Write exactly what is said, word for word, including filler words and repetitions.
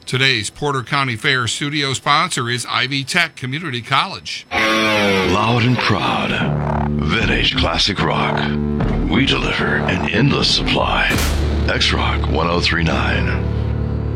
Today's Porter County Fair studio sponsor is Ivy Tech Community College. Loud and proud, Vintage Classic Rock. We deliver an endless supply. X-Rock one oh three nine.